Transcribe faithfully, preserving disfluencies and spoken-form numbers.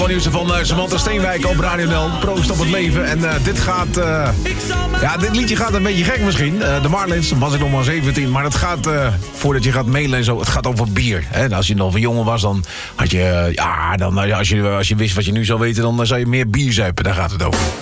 gewoon nieuws van uh, Samantha Steenwijk op Radio N L. Proost op het leven. En uh, dit gaat... Uh, ja, dit liedje gaat een beetje gek misschien. Uh, de Marlins, was ik nog maar zeventien. Maar het gaat, uh, voordat je gaat mailen en zo, het gaat over bier. Hè? Als je nog een jongen was, dan had je... Uh, ja, dan, als, je, als je wist wat je nu zou weten, dan zou je meer bier zuipen. Daar gaat het over.